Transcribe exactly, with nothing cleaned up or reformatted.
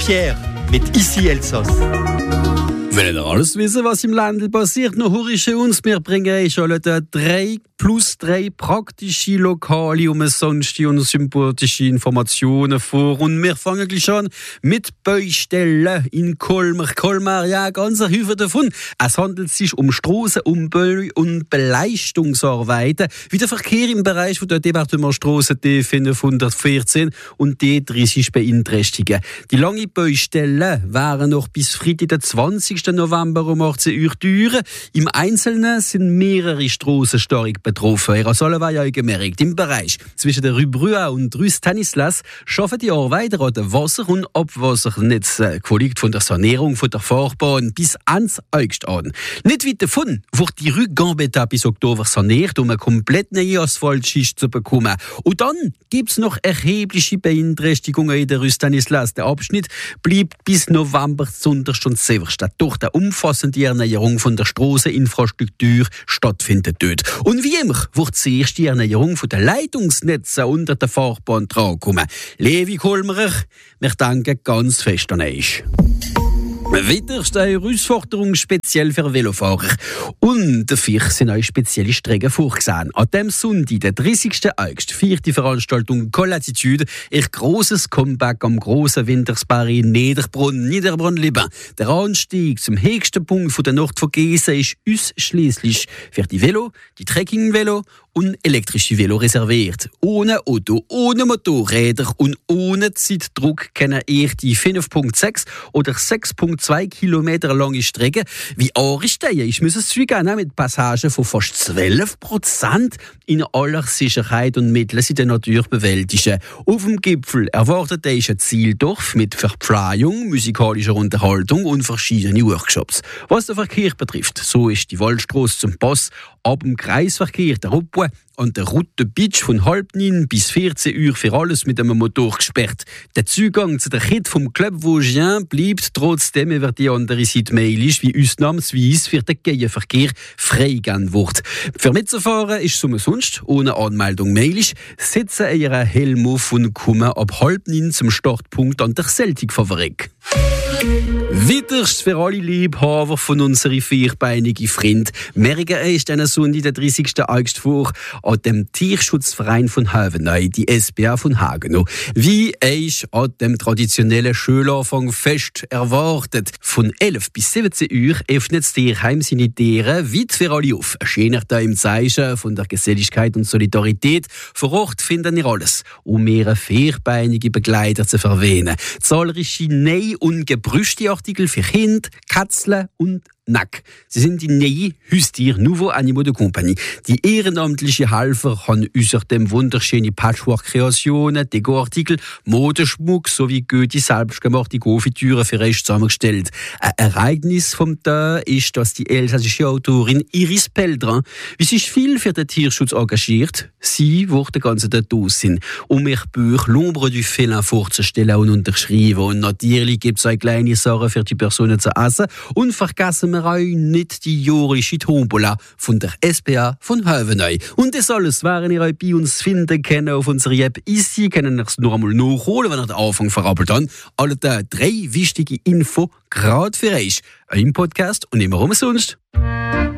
Pierre mit Ici Elsass. Wollt ihr alles wissen, was im Ländle passiert? Noch hurrische uns. Wir bringen euch alle drei plus drei praktische, lokale, umsonstige und sympathische Informationen vor. Und wir fangen gleich an mit Baustellen in Colmar. Colmar, ja, ganz ein Haufen davon. Es handelt sich um Strassenumbau- und Beleistungsarbeiten, wie der Verkehr im Bereich von der Departementstrasse D fünfhundertvierzehn und D dreißig beeinträchtigen. Die lange Baustellen waren noch bis Freitag, den zwanzigsten November um achtzehn Uhr dauern. Im Einzelnen sind mehrere Strassen stark betroffen. Ihr habt alle ja gemerkt, im Bereich zwischen der Rue Brua und Rue Stanislas schaffen die Arbeiter an den Wasser- und Abwassernetz, gefolgt von der Sanierung von der Fahrbahn bis ans Augst an. Nicht weit davon wird die Rue Gambetta bis Oktober saniert, um eine komplett neue Asphaltschicht zu bekommen. Und dann gibt es noch erhebliche Beeinträchtigungen in der Rue Stanislas. Der Abschnitt bleibt bis November zuunterst und severst. Durch die umfassende Erneuerung von der Strasseninfrastruktur stattfindet dort. Und wie immer wird zuerst die Erneuerung der Leitungsnetze unter der Fahrbahn drankommen. Levi Kolmerer, wir denken ganz fest an euch. Weiter ist eine Herausforderung speziell für Velofahrer. Und dafür sind auch spezielle Strecken vorgesehen. An dem Sonntag, der dreißigsten August, feiert die Veranstaltung Colatitude ihr grosses Comeback am grossen Wintersberg in Niederbrunn, Niederbrunn-Liban. Der Anstieg zum höchsten Punkt der Nordvogesen ist ausschliesslich für die Velo, die Trekking-Velo und elektrische Velo reserviert. Ohne Auto, ohne Motorräder und ohne Zeitdruck können ihr die fünf Komma sechs oder sechs Komma zwei Kilometer lange Strecke wie anstehen. Ich muss es zugeben, mit Passagen von fast zwölf Prozent in aller Sicherheit und Mitteln in der Natur bewältigen. Auf dem Gipfel erwartet euch ein Zieldorf mit Verpflegung, musikalischer Unterhaltung und verschiedene Workshops. Was den Verkehr betrifft, so ist die Waldstrasse zum Pass ab dem Kreisverkehr der Ruppe an der Route Beach von halb neun bis vierzehn Uhr für alles mit einem Motor gesperrt. Der Zugang zu der Kette vom Club Vosgien bleibt trotzdem über die andere Seite möglich, wie ausnahmsweise für den Gegenverkehr freigegeben wird. Für mitzufahren ist es umsonst, ohne Anmeldung möglich. Setzen Ihren Helm auf und kommen ab halb neun zum Startpunkt an der Celtic-Fabrik. Weiterst für alle Liebhaber von unseren vierbeinigen Freunden merken euch diesen Sonntag, den dreißigsten August vor, an dem Tierschutzverein von Havenay, die S B A von Hagenow. Wie euch an dem traditionellen Schulanfangfest erwartet. Von elf bis siebzehn Uhr öffnet das Tierheim seine Tiere weit für alle auf. Ein schöner Tag im Zeichen von der Geselligkeit und Solidarität. Vor Ort finden ihr alles, um ihre vierbeinige Begleiter zu verwöhnen. Zahlreiche Neu- und gebrüschte Artikel für Kinder, Katzen und Nack. Sie sind die neue Haustier Nouveau Animaux de Compagnie. Die ehrenamtlichen Helfer haben außerdem wunderschöne Patchwork-Kreationen, Dekoartikel, Modeschmuck sowie gute selbstgemachte Konfitüre für euch zusammengestellt. Ein Ereignis vom Tag ist, dass die elsässische Autorin Iris Peldrin, wie sich viel für den Tierschutz engagiert, sie wird den ganzen Tag da sein, um ihr Buch L'ombre du Félin vorzustellen und unterschreiben. Und natürlich gibt es eine kleine Sache für die Personen zu essen und vergessen wir auch nicht die jorische Tombola von der S B A von Havenay. Und das alles werden ihr euch bei uns finden können auf unserer App Ici, können ihr es nur einmal nachholen, wenn ihr den Anfang verrabbelt habt. Alle drei wichtige Infos gerade für euch. Im Podcast und immer umsonst.